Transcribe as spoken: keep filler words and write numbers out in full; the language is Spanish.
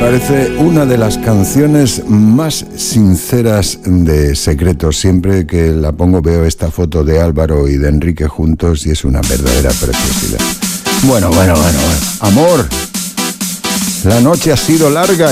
parece una de las canciones más sinceras de Secretos. Siempre que la pongo veo esta foto de Álvaro y de Enrique juntos y es una verdadera preciosidad. Bueno, bueno, bueno, bueno. Amor, la noche ha sido larga